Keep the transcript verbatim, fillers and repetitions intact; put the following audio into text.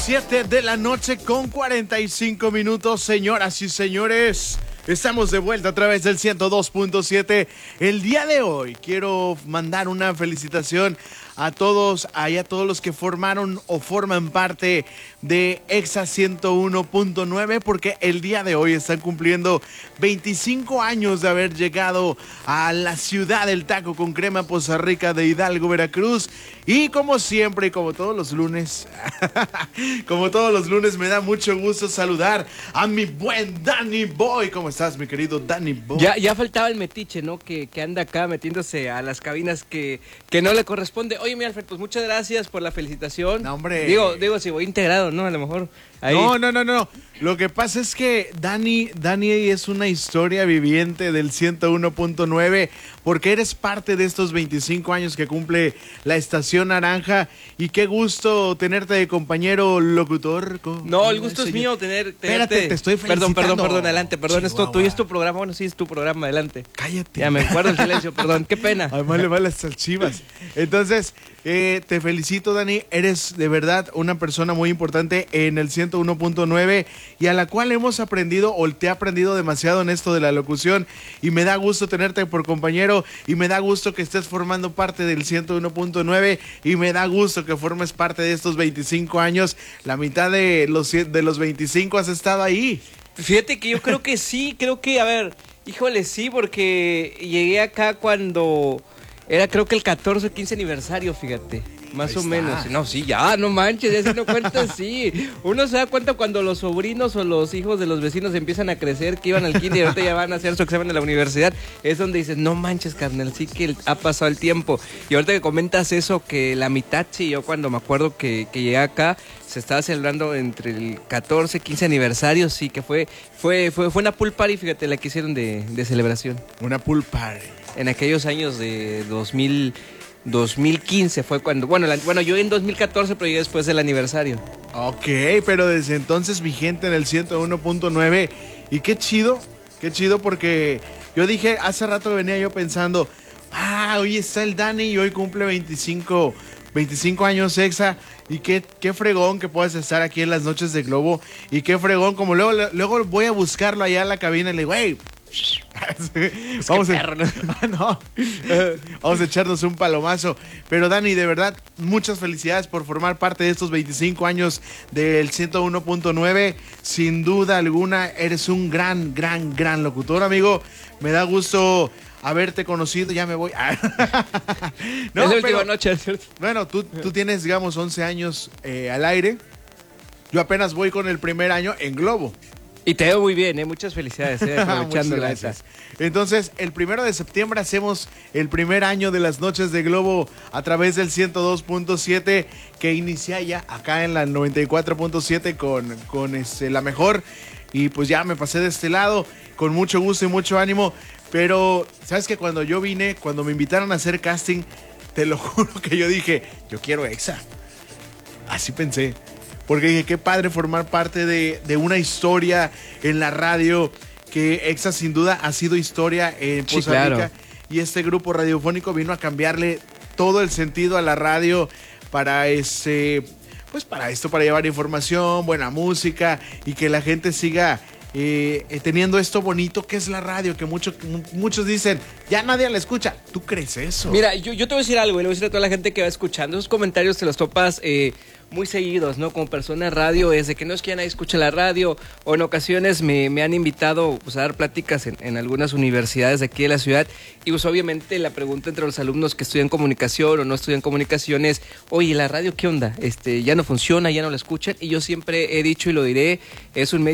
Siete de la noche con cuarenta y cinco minutos, señoras y señores. Estamos de vuelta a través del ciento dos punto siete. El día de hoy quiero mandar una felicitación a todos, a todos los que formaron o forman parte de Exa ciento uno punto nueve, porque el día de hoy están cumpliendo veinticinco años de haber llegado a la ciudad del taco con crema, Poza Rica de Hidalgo, Veracruz. Y como siempre, y como todos los lunes, como todos los lunes, me da mucho gusto saludar a mi buen Danny Boy. ¿Cómo estás, mi querido Danny Boy? Ya, ya faltaba el metiche, ¿no? Que, que anda acá metiéndose a las cabinas que, que no le corresponde. Oye, mi Alfred, pues muchas gracias por la felicitación. No, hombre. Digo, digo, si voy integrado, ¿no? A lo mejor ahí. No, no, no, no. Lo que pasa es que Dani, Dani es una historia viviente del ciento uno punto nueve, porque eres parte de estos veinticinco años que cumple la Estación Naranja. Y qué gusto tenerte de compañero locutor. No, el gusto es mío tener, tenerte. Espérate, te estoy felicitando. Perdón, perdón, perdón, adelante, perdón, Chihuahua. esto tuyo es tu programa, bueno, sí, es tu programa, adelante. Cállate. Ya me guardo el silencio, perdón, qué pena. Además le va las Chivas. Entonces, eh, te felicito, Dani. Eres de verdad una persona muy importante en el ciento uno punto nueve y a la cual hemos aprendido, o te he aprendido demasiado en esto de la locución, y me da gusto tenerte por compañero, y me da gusto que estés formando parte del ciento uno punto nueve, y me da gusto que formes parte de estos veinticinco años. La mitad de los, de los veinticinco has estado ahí. Fíjate que yo creo que sí, creo que, a ver, híjole, sí, porque llegué acá cuando era, creo que el catorce o quince aniversario, fíjate, más Ahí o está. menos. No, sí, ya, no manches, ya se no cuenta, sí. Uno se da cuenta cuando los sobrinos o los hijos de los vecinos empiezan a crecer, que iban al kinder y ahorita ya van a hacer su examen de la universidad. Es donde dices, no manches, carnal, sí que ha pasado el tiempo. Y ahorita que comentas eso, que la mitad, sí, yo cuando me acuerdo que, que llegué acá, se estaba celebrando entre el catorce, quince aniversario, sí, que fue fue fue, fue una pool party, fíjate, la que hicieron de, de celebración. Una pool party. En aquellos años de dos mil, dos mil quince fue cuando, bueno, la, bueno, yo en dos mil catorce, pero llegué después del aniversario. Ok, pero desde entonces vigente en el ciento uno punto nueve. Y qué chido, qué chido, porque yo dije, hace rato venía yo pensando, ah, hoy está el Dani y hoy cumple veinticinco, veinticinco años Exa. Y qué, qué fregón que puedas estar aquí en las noches de Globo. Y qué fregón, como luego, luego voy a buscarlo allá en la cabina y le digo, hey, vamos, a, perro, ¿no? no, vamos a echarnos un palomazo. Pero Dani, de verdad, muchas felicidades por formar parte de estos veinticinco años del ciento uno punto nueve. Sin duda alguna, eres un gran, gran, gran locutor, amigo. Me da gusto haberte conocido. Ya me voy. No, es la última noche, ¿cierto? Bueno, tú, tú tienes, digamos, once años eh, al aire. Yo apenas voy con el primer año en Globo. Y te veo muy bien, ¿eh? Muchas felicidades, ¿eh? Aprovechando la gracias. Entonces, el primero de septiembre hacemos el primer año de las noches de Globo a través del ciento dos punto siete, que inicia ya acá en la noventa y cuatro punto siete con, con este, la mejor. Y pues ya me pasé de este lado con mucho gusto y mucho ánimo. Pero, ¿sabes qué? Cuando yo vine, cuando me invitaron a hacer casting, te lo juro que yo dije, yo quiero Exa. Así pensé. Porque dije, qué padre formar parte de, de una historia en la radio, que Exa sin duda ha sido historia en Poza Sí, claro. Rica. Y este grupo radiofónico vino a cambiarle todo el sentido a la radio para ese, pues para esto, para llevar información, buena música y que la gente siga eh, eh, teniendo esto bonito que es la radio, que mucho, muchos dicen, ya nadie la escucha. ¿Tú crees eso? Mira, yo, yo te voy a decir algo, y le voy a decir a toda la gente que va escuchando, esos comentarios te los topas eh, muy seguidos, ¿no? Como persona de radio, es de que no es que ya nadie escucha la radio, o en ocasiones me, me han invitado, pues, a dar pláticas en, en algunas universidades de aquí de la ciudad, y pues obviamente la pregunta entre los alumnos que estudian comunicación o no estudian comunicación es, oye, ¿la radio qué onda? Este, ¿ya no funciona, ya no la escuchan? Y yo siempre he dicho y lo diré, es un medio